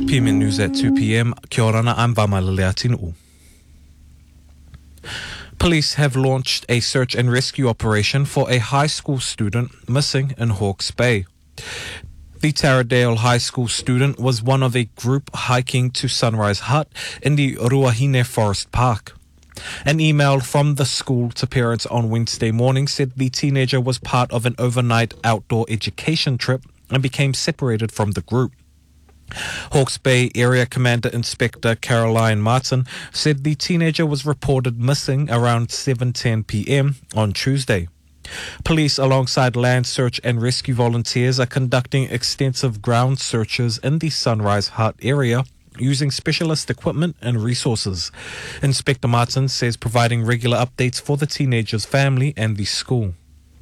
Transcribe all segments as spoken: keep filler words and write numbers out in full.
P M N News at two p.m. Kia orana, I'm Vamalele Atinu. Police have launched a search and rescue operation for a high school student missing in Hawke's Bay. The Taradale High School student was one of a group hiking to Sunrise Hut in the Ruahine Forest Park. An email from the school to parents on Wednesday morning said the teenager was part of an overnight outdoor education trip and became separated from the group. Hawke's Bay Area Commander Inspector Caroline Martin said the teenager was reported missing around seven ten p.m. on Tuesday. Police, alongside land search and rescue volunteers, are conducting extensive ground searches in the Sunrise Hut area using specialist equipment and resources. Inspector Martin says providing regular updates for the teenager's family and the school.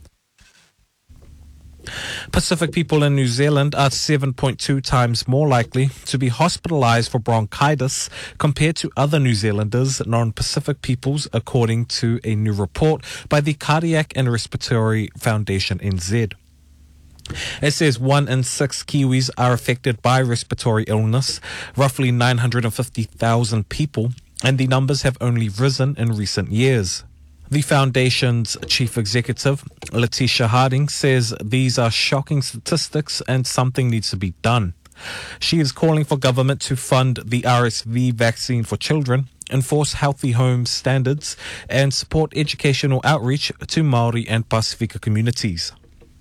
Pacific people in New Zealand are seven point two times more likely to be hospitalized for bronchitis compared to other New Zealanders, non-Pacific peoples, according to a new report by the Cardiac and Respiratory Foundation N Z. It says one in six Kiwis are affected by respiratory illness, roughly nine hundred fifty thousand people, and the numbers have only risen in recent years. The Foundation's chief executive, Letitia Harding, says these are shocking statistics and something needs to be done. She is calling for government to fund the R S V vaccine for children, enforce healthy home standards, and support educational outreach to Māori and Pasifika communities.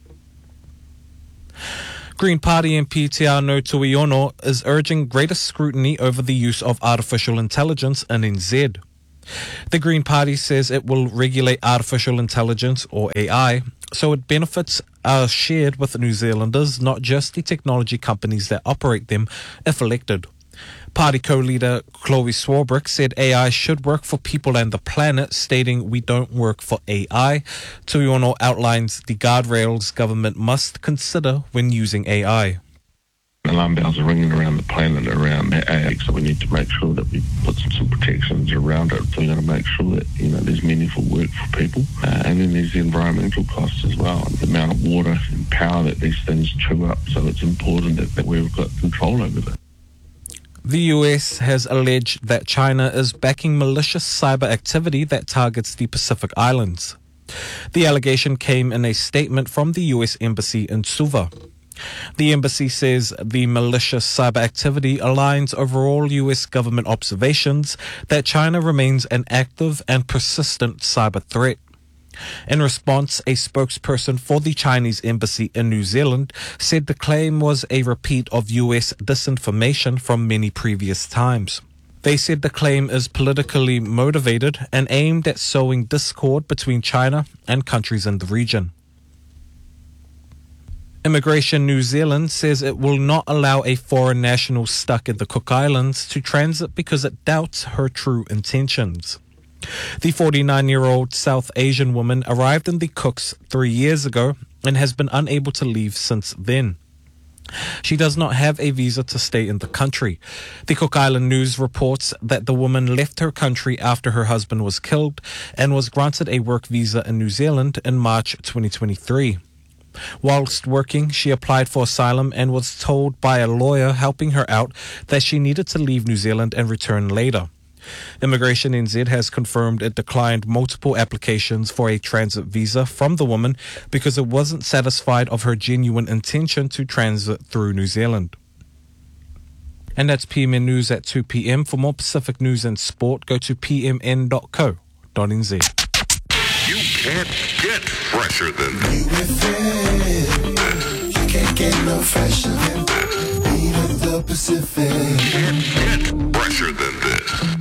Green Party M P Te Anau Tuiono is urging greater scrutiny over the use of artificial intelligence in N Z. The Green Party says it will regulate artificial intelligence, or A I, so its benefits are shared with New Zealanders, not just the technology companies that operate them, if elected. Party co-leader Chloe Swarbrick said A I should work for people and the planet, stating we don't work for A I. Tuiono outlines the guardrails government must consider when using A I. Alarm bells are ringing around the planet around A I, so we need to make sure that we put some, some protections around it. So we've got to make sure that, you know, there's meaningful work for people. Uh, and then there's the environmental costs as well, and the amount of water and power that these things chew up. So it's important that, that we've got control over that. The U S has alleged that China is backing malicious cyber activity that targets the Pacific Islands. The allegation came in a statement from the U S Embassy in Suva. The embassy says the malicious cyber activity aligns overall U S government observations that China remains an active and persistent cyber threat. In response, a spokesperson for the Chinese embassy in New Zealand said the claim was a repeat of U S disinformation from many previous times. They said the claim is politically motivated and aimed at sowing discord between China and countries in the region. Immigration New Zealand says it will not allow a foreign national stuck in the Cook Islands to transit because it doubts her true intentions. The forty-nine-year-old South Asian woman arrived in the Cooks three years ago and has been unable to leave since then. She does not have a visa to stay in the country. The Cook Island News reports that the woman left her country after her husband was killed and was granted a work visa in New Zealand in March twenty twenty-three. Whilst working, she applied for asylum and was told by a lawyer helping her out that she needed to leave New Zealand and return later. Immigration N Z has confirmed it declined multiple applications for a transit visa from the woman because it wasn't satisfied of her genuine intention to transit through New Zealand. And that's P M N News at two p.m. For more Pacific news and sport, go to p m n dot co dot n z. You can't get fresher than this. You can't get no fresher than this. Beat of the Pacific. You can't get fresher than this.